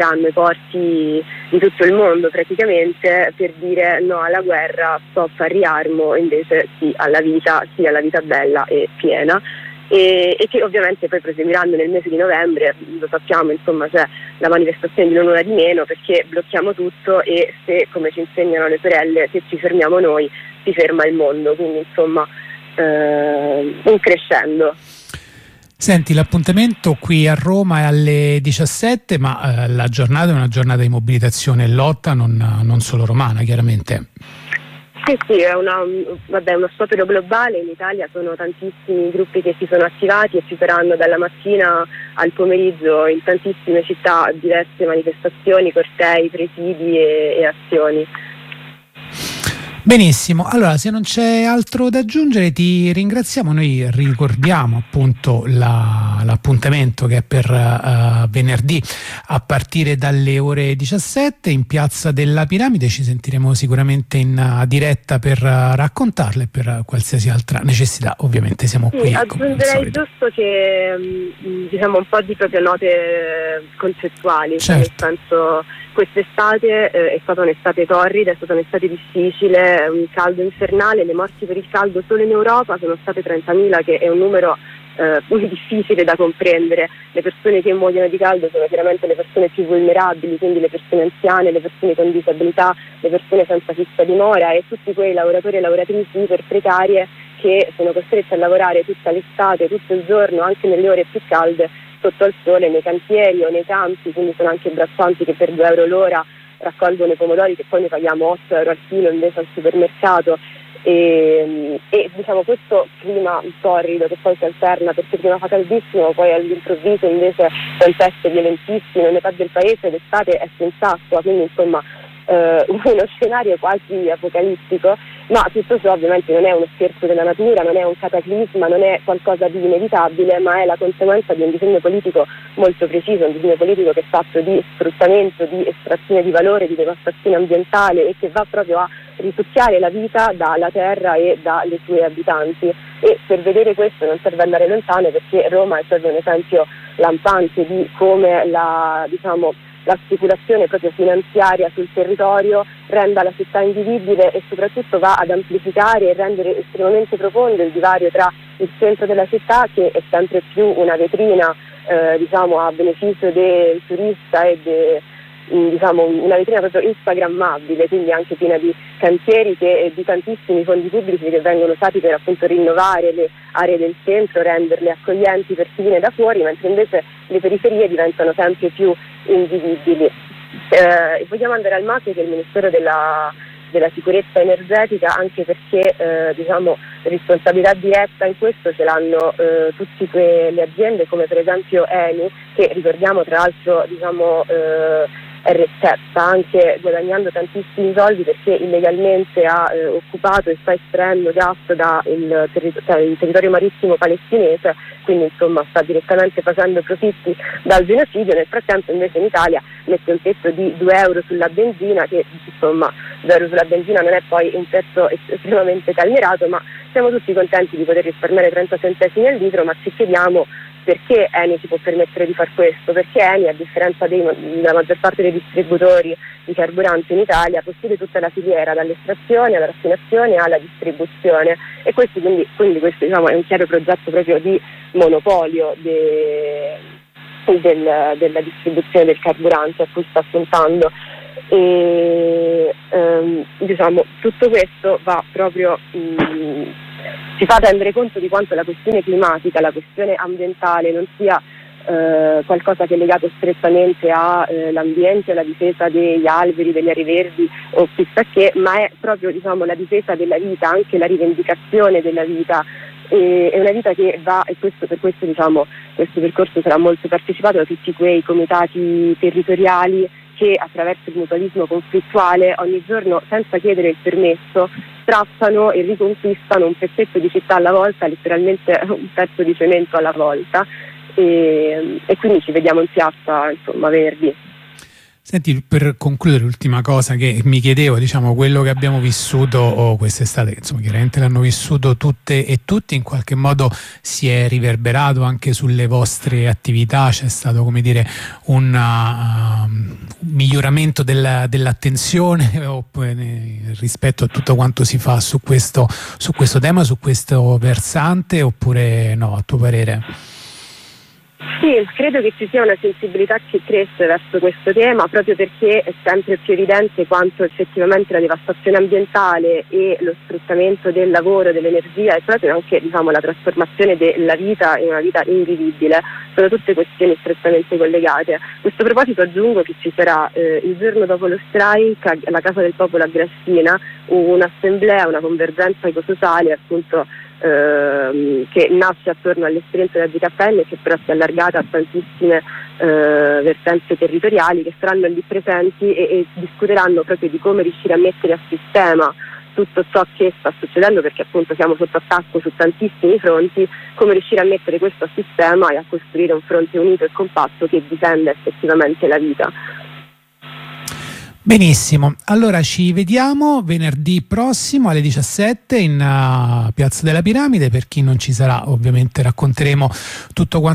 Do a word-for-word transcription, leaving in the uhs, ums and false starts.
hanno i porti di tutto il mondo praticamente per dire no alla guerra, stop al riarmo, invece sì alla vita, sì alla vita bella e piena. E, e che ovviamente poi proseguiranno nel mese di novembre, lo sappiamo, insomma c'è la manifestazione di non una di meno, perché blocchiamo tutto e se, come ci insegnano le sorelle, se ci fermiamo noi si ferma il mondo, quindi insomma eh, un crescendo. Senti, l'appuntamento qui a Roma è alle diciassette, ma eh, la giornata è una giornata di mobilitazione e lotta non, non solo romana, chiaramente. Sì, sì, è una, vabbè, uno sciopero globale. In Italia sono tantissimi gruppi che si sono attivati e ci saranno dalla mattina al pomeriggio in tantissime città diverse manifestazioni, cortei, presidi e, e azioni. Benissimo, allora se non c'è altro da aggiungere ti ringraziamo, noi ricordiamo appunto la, l'appuntamento che è per uh, venerdì a partire dalle ore diciassette in Piazza della Piramide, ci sentiremo sicuramente in uh, diretta per uh, raccontarle, per uh, qualsiasi altra necessità ovviamente siamo sì, qui. Aggiungerei giusto che mh, diciamo un po' di proprio note concettuali, certo. Nel senso quest'estate eh, è stata un'estate torrida, è stata un'estate difficile, un caldo infernale, le morti per il caldo solo in Europa sono state trentamila, che è un numero eh, difficile da comprendere. Le persone che muoiono di caldo sono chiaramente le persone più vulnerabili, quindi le persone anziane, le persone con disabilità, le persone senza fissa dimora e tutti quei lavoratori e lavoratrici iper precarie che sono costretti a lavorare tutta l'estate, tutto il giorno, anche nelle ore più calde, sotto al sole, nei cantieri o nei campi, quindi sono anche braccianti che per due euro l'ora raccolgono i pomodori che poi ne paghiamo otto euro al chilo invece al supermercato e, e diciamo questo clima torrido che poi si alterna, perché prima fa caldissimo, poi all'improvviso invece tempeste violentissime in metà del paese, l'estate è senza acqua, quindi insomma eh, uno scenario quasi apocalittico. Ma tutto ciò ovviamente non è uno scherzo della natura, non è un cataclisma, non è qualcosa di inevitabile, ma è la conseguenza di un disegno politico molto preciso, un disegno politico che è fatto di sfruttamento, di estrazione di valore, di devastazione ambientale e che va proprio a risucchiare la vita dalla terra e dalle sue abitanti. E per vedere questo non serve andare lontano, perché Roma è proprio un esempio lampante di come la, diciamo, la speculazione proprio finanziaria sul territorio renda la città invivibile e soprattutto va ad amplificare e rendere estremamente profondo il divario tra il centro della città, che è sempre più una vetrina eh, diciamo a beneficio del turista e de, diciamo una vetrina proprio instagrammabile, quindi anche piena di cantieri che, e di tantissimi fondi pubblici che vengono usati per appunto rinnovare le aree del centro, renderle accoglienti per chi viene da fuori, mentre invece le periferie diventano sempre più invivibili. Eh, vogliamo andare al macro, che è il Ministero della, della sicurezza energetica, anche perché eh, diciamo responsabilità diretta in questo ce l'hanno eh, tutte quelle aziende come per esempio Eni, che ricordiamo tra l'altro diciamo eh, sta anche guadagnando tantissimi soldi perché illegalmente ha eh, occupato e sta estraendo gas dal terri- cioè, territorio marittimo palestinese, quindi insomma sta direttamente facendo profitti dal genocidio. Nel frattempo invece in Italia mette un tetto di due euro sulla benzina, che insomma due euro sulla benzina non è poi un prezzo estremamente calmierato, ma siamo tutti contenti di poter risparmiare trenta centesimi al litro, ma ci chiediamo perché Eni si può permettere di far questo, perché Eni, a differenza dei, della maggior parte dei distributori di carburanti in Italia, possiede tutta la filiera, dall'estrazione alla raffinazione alla distribuzione, e questo quindi, quindi questo diciamo è un chiaro progetto proprio di monopolio de, del, della distribuzione del carburante a cui sta puntando. E ehm, diciamo tutto questo va proprio mh, ci fa rendere conto di quanto la questione climatica, la questione ambientale non sia eh, qualcosa che è legato strettamente all'ambiente, eh, alla difesa degli alberi, delle aree verdi o chissà che, ma è proprio diciamo la difesa della vita, anche la rivendicazione della vita. E, è una vita che va, e questo per questo diciamo questo percorso sarà molto partecipato da tutti quei comitati territoriali che attraverso il mutualismo conflittuale ogni giorno, senza chiedere il permesso, trattano e riconquistano un pezzetto di città alla volta, letteralmente un pezzo di cemento alla volta, e, e quindi ci vediamo in piazza, insomma, Verdi. Senti, per concludere, l'ultima cosa che mi chiedevo, diciamo, quello che abbiamo vissuto oh, quest'estate, insomma, chiaramente l'hanno vissuto tutte e tutti, in qualche modo si è riverberato anche sulle vostre attività, c'è stato, come dire, un uh, miglioramento della, dell'attenzione oppure, rispetto a tutto quanto si fa su questo, su questo tema, su questo versante, oppure no, a tuo parere? Sì, credo che ci sia una sensibilità che cresce verso questo tema, proprio perché è sempre più evidente quanto effettivamente la devastazione ambientale e lo sfruttamento del lavoro, dell'energia e proprio anche, diciamo, la trasformazione della vita in una vita invivibile sono tutte questioni strettamente collegate. A questo proposito aggiungo che ci sarà eh, il giorno dopo lo strike alla Casa del Popolo a Grassina un'assemblea, una convergenza ecosociale, appunto, Ehm, che nasce attorno all'esperienza della G K N e che però si è allargata a tantissime eh, vertenze territoriali che saranno lì presenti e, e discuteranno proprio di come riuscire a mettere a sistema tutto ciò che sta succedendo, perché appunto siamo sotto attacco su tantissimi fronti, come riuscire a mettere questo a sistema e a costruire un fronte unito e compatto che difenda effettivamente la vita. Benissimo, allora ci vediamo venerdì prossimo alle diciassette in uh, Piazza della Piramide. Per chi non ci sarà, ovviamente racconteremo tutto quanto